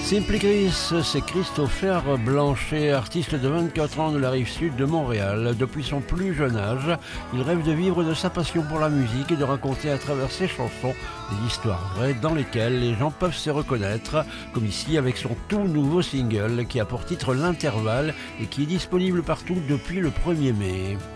Simply Chris, c'est Christopher Blanchet, artiste de 24 ans de la rive sud de Montréal. Depuis son plus jeune âge, il rêve de vivre de sa passion pour la musique et de raconter à travers ses chansons des histoires vraies dans lesquelles les gens peuvent se reconnaître, comme ici avec son tout nouveau single qui a pour titre L'Intervalle et qui est disponible partout depuis le 1er mai.